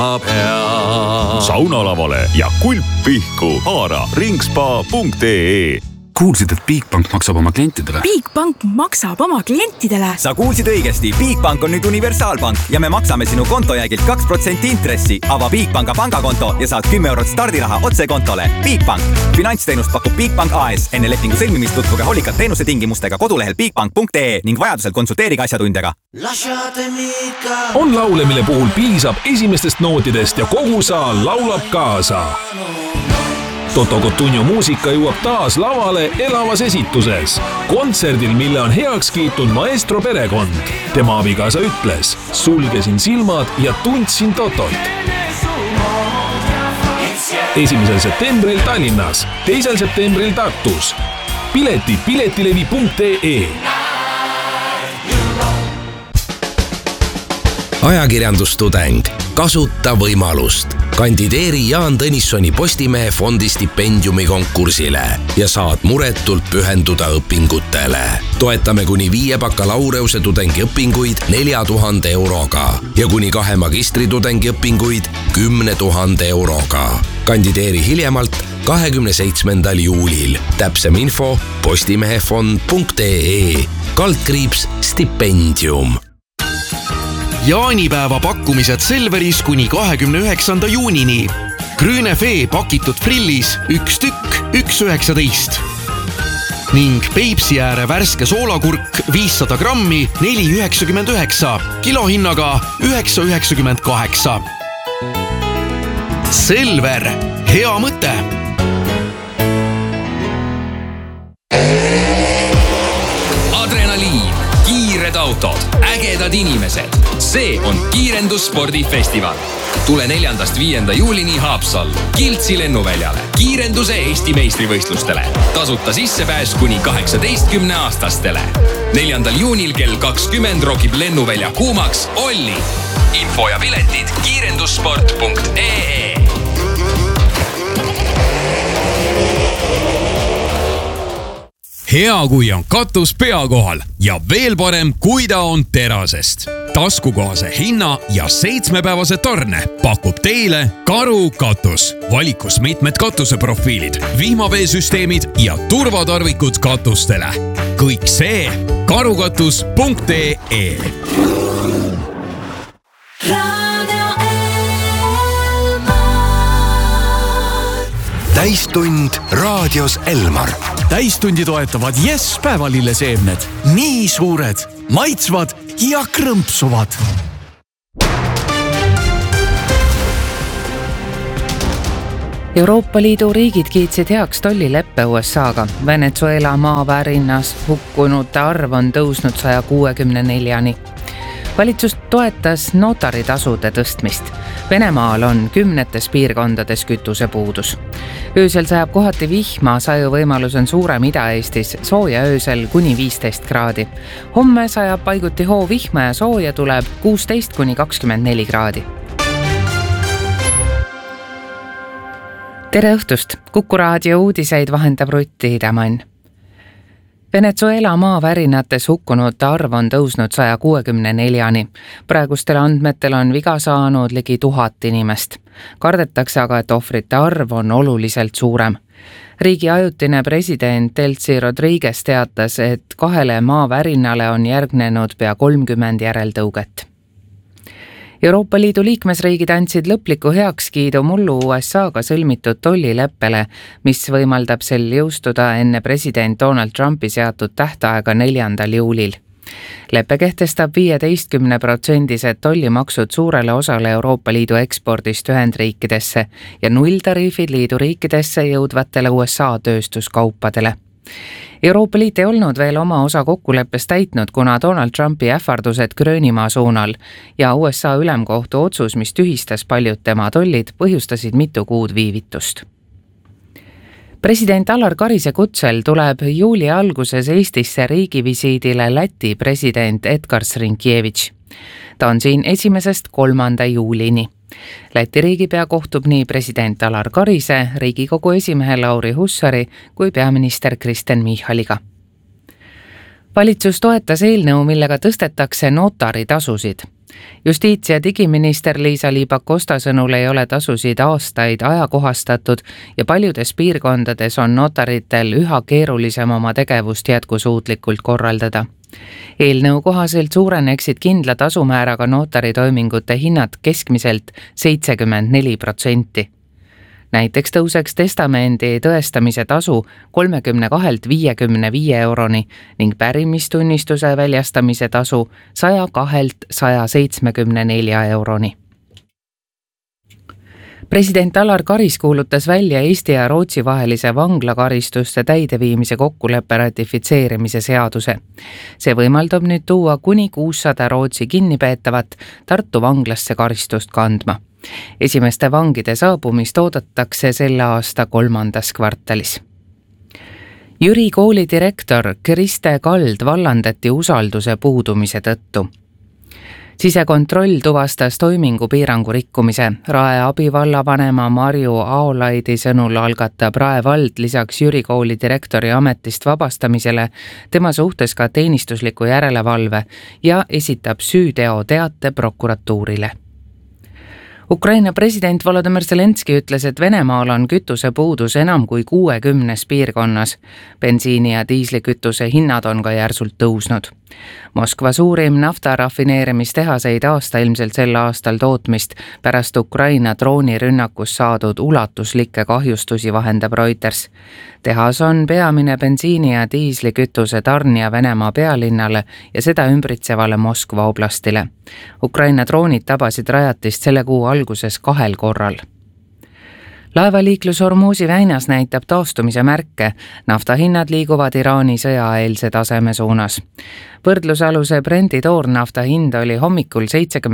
saunalavale ja kulp pihku. Haara ringspa.ee. Kuulsid, et Bigbank maksab oma klientidele? Bigbank maksab oma klientidele? Sa kuulsid õigesti. Bigbank on nüüd universaalpank ja me maksame sinu kontojäägilt 2% intressi. Ava Bigbanka pangakonto ja saad 10 eurot stardiraha otse kontole. Bigbank. Finantsteenust pakub Bigbank AS. Enne lepingu sõlmimist tutvuge hoolikalt teenuse tingimustega kodulehel bigbank.ee ning vajadusel konsulteeriga asjatundjaga. On laule, mille puhul piisab esimestest nootidest ja kogu saal laulab kaasa. Toto Cotugno muusika jõuab taas lavale elavas esituses. Kontserdil, mille on heaks kiitnud maestro perekond. Tema abikaasa ütles, sulgesin silmad ja tundsin Totot. 1. septembril Tallinnas, 2. septembril Tartus. Piletid piletilevi.ee. Ajakirjandustudeng. Kasuta võimalust. Kandideeri Jaan Tõnissoni Postimehe fondi stipendiumi konkursile ja saad muretult pühenduda õpingutele. Toetame kuni 5 bakalaureuse tudengi õpinguid 4000 euroga ja kuni 2 magistritudengi õpinguid 10 000 euroga. Kandideeri hiljemalt 27. juulil. Täpsem info postimehefond.ee /stipendium. Jaanipäeva pakkumised Selveris kuni 29. juunini. Grünefee pakitud frillis 1 tükk 1,19. Ning Peipsi ääre värske soolakurk 500 grammi 4,99. Kilohinnaga 9,98. Selver. Hea mõte. Adrenaliin. Kiired autod. Ägedad inimesed. See on Kiirendusspordifestival. Tule 4.–5. juulini Haapsallu, Kiltsi lennuväljale, kiirenduse Eesti meistrivõistlustele. Tasuta sissepääs kuni 18-aastastele. 4. juunil kell 20 rokib lennuvälja kuumaks Olli. Info ja piletid kiirendussport.ee. Hea, kui on katus pea kohal ja veel parem, kui ta on terasest. Taskukohase hinna ja 7-päevase tarne pakub teile Karu katus. Valikus mitmed katuseprofiilid, vihmaveesüsteemid ja turvatarvikud katustele. Kõik see karukatus.ee. Täistund raadios Elmar. Täistundi toetavad Yes päevalilleseemned. Nii suured, maitsvad ja krõmpsuvad. Euroopa Liidu riigid kiitsid heaks tollileppe USA-ga. Venezuela maaväärinnas hukkunute arv on tõusnud 164-ni. Valitsus toetas notaritasude tõstmist. Venemaal on 10 piirkondades kütusepuudus. Öösel sajab kohati vihma, sajuvõimalus on suurem Ida-Eestis, sooja öösel kuni 15 kraadi. Homme sajab paiguti hoovihma ja sooja tuleb 16–24 kraadi. Tere õhtust! Kuku raadio uudiseid vahendab Rutti Hidemann. Venezuela maavärinates hukkunute arv on tõusnud 164-ni. Praegustel andmetel on viga saanud ligi 1000 inimest. Kardetakse aga, et ohvrite arv on oluliselt suurem. Riigi ajutine president Delcy Rodriguez teatas, et 2 maavärinale on järgnenud pea 30 järeltõuget. Euroopa Liidu liikmesriigid andsid lõpliku heakskiidu mullu USA-ga sõlmitud tollileppele, mis võimaldab sel jõustuda enne president Donald Trumpi seatud tähtaega 4. juulil. Leppe kehtestab 15% tollimaksud suurele osale Euroopa Liidu ekspordist Ühendriikidesse ja nulltariifid liidu riikidesse jõudvatele USA tööstuskaupadele. Euroopa Liit ei olnud veel oma osa kokkuleppes täitnud, kuna Donald Trumpi ähvardused Gröönimaa suunal ja USA ülemkohtu otsus, mis tühistas paljud tema tollid, põhjustasid mitu kuud viivitust. President Alar Karise kutsel tuleb juuli alguses Eestisse riigivisiidile Läti president Edgars Rinkēvič. Ta on siin 1.–3. juulini. Läti riigipea kohtub nii president Alar Karise, Riigikogu esimehe Lauri Hussari kui peaminister Kristen Michaliga. Valitsus toetas eelnõu, millega tõstetakse notaritasusid. Justiits- ja digiminister Liisa-Ly Pakosta sõnul ei ole tasusid aastaid ajakohastatud ja paljudes piirkondades on notaritel üha keerulisem oma tegevust jätkusuutlikult korraldada. Eelnõu kohaselt suureneksid kindla tasumääraga notaritoimingute hinnad keskmiselt 74%. Näiteks tõuseks testamendi tõestamise tasu 32–55 euroni ning pärimistunnistuse väljastamise tasu 102–174 euroni. President Alar Karis kuulutas välja Eesti ja Rootsi vahelise vanglakaristuste täideviimise kokkuleppe ratifitseerimise seaduse. See võimaldab nüüd tuua kuni 600 Rootsi kinnipeetavat Tartu vanglasse karistust kandma. Esimeste vangide saabumist oodatakse selle aasta 3. kvartalis. Jüri kooli direktor Kriste Kald vallandati usalduse puudumise tõttu. Sisekontroll tuvastas toimingupiirangu rikkumise. Rae abivallavanema Marju Aolaidi sõnul algatab Rae vald lisaks Jüri kooli direktori ametist vabastamisele tema suhtes ka teenistusliku järelevalve ja esitab süüteoteate prokuratuurile. Ukraina president Volodymyr Zelenski ütles, et Venemaal on kütusepuudus enam kui 60 piirkonnas. Bensiini ja diislikütuse hinnad on ka järsult tõusnud. Moskva suurim naftarafineerimistehas ei taasta ilmselt sel aastal tootmist pärast Ukraina droonirünnakus saadud ulatuslikke kahjustusi, vahendab Reuters. Tehas on peamine bensiini ja diislikütuse tarnija Venemaa pealinnale ja seda ümbritsevale Moskva oblastile. Ukraina droonid tabasid rajatist selle kuu alguses 2 korral. Laevaliiklus Hormuzi väinas näitab taastumise märke. Naftahinnad liiguvad Iraani sõjaeelse taseme suunas. Võrdlusaluse Brendi toornafta hind oli hommikul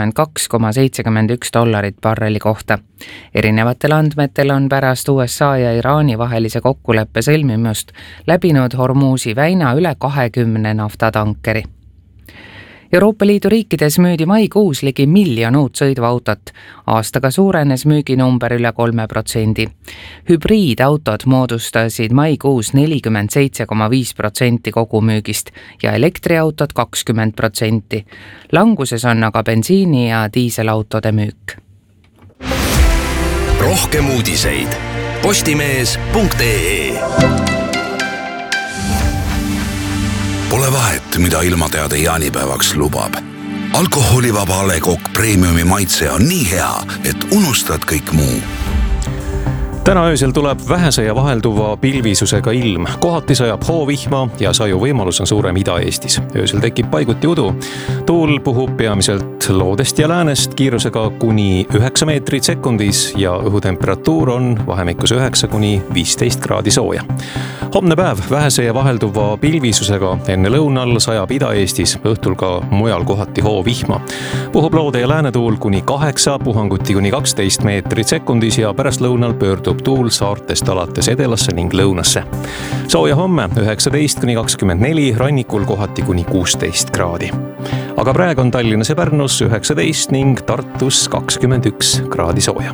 $72,71 barreli kohta. Erinevatel andmetel on pärast USA ja Iraani vahelise kokkuleppe sõlmimust läbinud Hormuzi väina üle 20 naftatankeri. Euroopa Liidu riikides müüdi maikuus ligi 1 miljon uut sõiduautot. Aastaga suurenes müüginumber üle 3%. Hübriidautod moodustasid maikuus 47,5% kogumüügist ja elektriautod 20%. Languses on aga bensiini- ja diiselautode müük. Rohkem uudiseid postimees.ee. Pole vahet, mida ilmateade jaanipäevaks lubab. Alkoholivaba A. Le Coq Premiumi maitse on nii hea, et unustad kõik muu. Täna öösel tuleb vähese ja vahelduva pilvisusega ilm. Kohati sajab hoovihma ja saju võimalus on suurem Ida-Eestis. Öösel tekib paiguti udu. Tuul puhub peamiselt loodest ja läänest kiirusega kuni 9 meetrit sekundis ja õhutemperatuur on vahemikus 9–15 kraadi sooja. Homne päev vähese ja vahelduva pilvisusega enne lõunal sajab Ida-Eestis, õhtul ka mujal kohati hoovihma. Puhub loode ja läänetuul kuni 8, puhanguti kuni 12 meetrit sekundis ja pärast lõunal pöördub tuul saartest alates edelasse ning lõunasse. Sooja homme 19–24, rannikul kohati kuni 16 kraadi. Aga praegu on Tallinnas ja Pärnus 19 ning Tartus 21 kraadi sooja.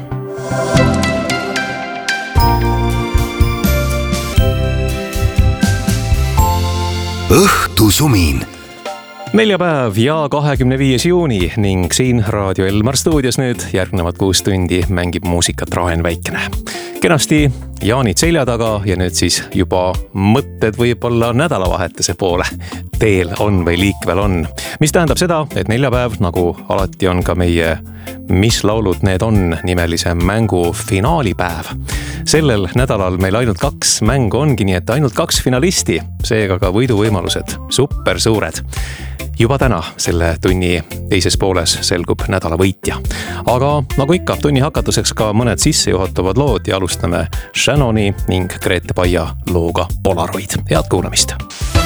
Õhtusumin. Neljapäev ja 25. juuni ning siin Raadio Elmar stuudios nüüd järgnevad 6 tundi mängib muusikat Raen Väikene. Kenasti jaanid selja taga ja nüüd siis juba mõtted võib-olla nädalavahetuse poole teel on või liikvel on. Mis tähendab seda, et neljapäev, nagu alati on ka meie Mis laulud need on nimelise mängu finaalipäev. Sellel nädalal meil ainult 2 mängu ongi, nii et ainult 2 finalisti, seega ka võiduvõimalused super suured. Juba täna selle tunni teises pooles selgub nädala võitja. Aga nagu ikka, tunni hakatuseks ka mõned sissejuhatavad lood ja alustame Shannoni ning Grete Paia looga Polaroid. Head kuulamist!